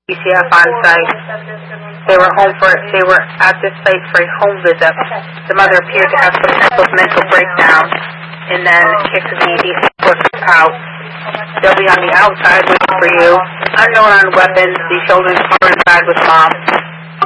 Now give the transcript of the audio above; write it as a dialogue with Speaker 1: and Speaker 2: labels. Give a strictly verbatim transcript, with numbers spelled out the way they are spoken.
Speaker 1: D C F on site. They were home for they were at this site for a home visit. The mother appeared to have some type of mental breakdown and then kicked the D C F workers out. They'll be on the outside waiting for you. Unknown on weapons. The children are inside with mom.